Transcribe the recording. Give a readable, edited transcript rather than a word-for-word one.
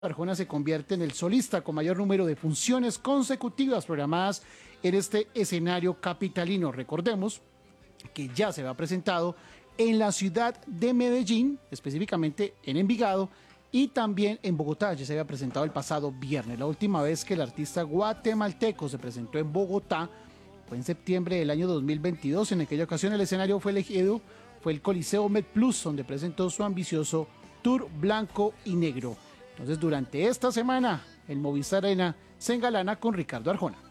Arjona se convierte en el solista con mayor número de funciones consecutivas programadas en este escenario capitalino. Recordemos que ya se había presentado en la ciudad de Medellín, específicamente en Envigado, y también en Bogotá. Ya se había presentado el pasado viernes. La última vez que el artista guatemalteco se presentó en Bogotá fue en septiembre del año 2022. En aquella ocasión el escenario fue elegido, fue el Coliseo MedPlus, donde presentó su ambicioso tour blanco y negro. Entonces, durante esta semana, el Movistar Arena se engalana con Ricardo Arjona.